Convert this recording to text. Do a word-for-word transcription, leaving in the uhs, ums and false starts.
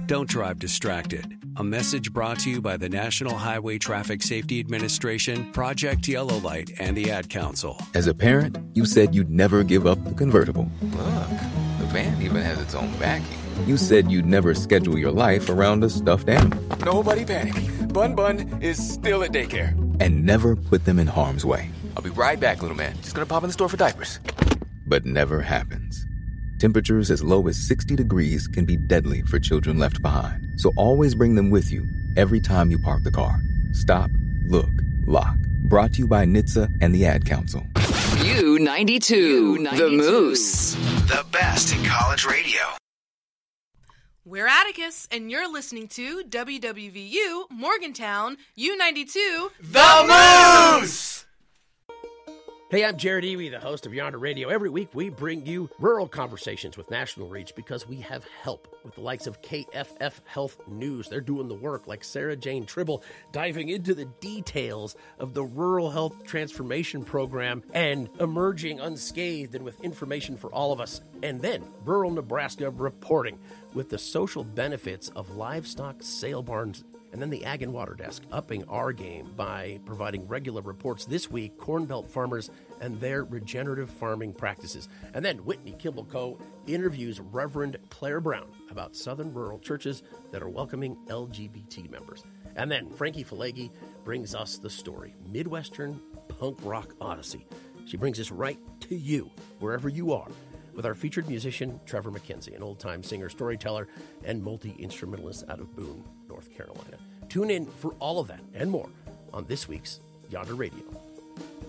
Don't drive distracted. A message brought to you by the National Highway Traffic Safety Administration, Project Yellow Light, and the Ad Council. As a parent, you said you'd never give up the convertible. Look, the van even has its own backing. You said you'd never schedule your life around a stuffed animal. Nobody panic. Bun Bun is still at daycare. And never put them in harm's way. I'll be right back, little man. Just gonna pop in the store for diapers. But never happens. Temperatures as low as sixty degrees can be deadly for children left behind. So always bring them with you every time you park the car. Stop, look, lock. Brought to you by N H T S A and the Ad Council. U ninety-two, the Moose. The best in college radio. We're Atticus, and you're listening to W W V U Morgantown U ninety-two, The Moose! Hey, I'm Jared Ewey, the host of Yonder Radio. Every week we bring you rural conversations with national reach because we have help with the likes of K F F Health News. They're doing the work, like Sarah Jane Tribble, diving into the details of the Rural Health Transformation Program and emerging unscathed and with information for all of us. And then Rural Nebraska Reporting with the social benefits of livestock sale barns. And then the Ag and Water Desk, upping our game by providing regular reports this week, Corn Belt farmers and their regenerative farming practices. And then Whitney Kimball Co. interviews Reverend Claire Brown about Southern rural churches that are welcoming L G B T members. And then Frankie Falegi brings us the story, Midwestern Punk Rock Odyssey. She brings us right to you, wherever you are, with our featured musician, Trevor McKenzie, an old-time singer, storyteller, and multi-instrumentalist out of Boone, North Carolina. Tune in for all of that and more on this week's Yonder Radio.